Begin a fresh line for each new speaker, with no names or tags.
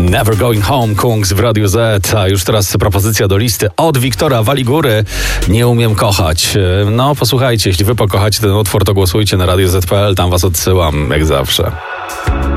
Never Going Home, Kungs w Radiu Z. A już teraz propozycja do listy od Wiktora Waligury. Nie umiem kochać. No posłuchajcie, jeśli wy pokochacie ten utwór, to głosujcie na Radio Z.pl, tam was odsyłam, jak zawsze.